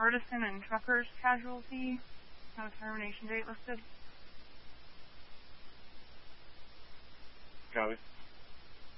artisan and truckers casualty. No termination date listed. Copy.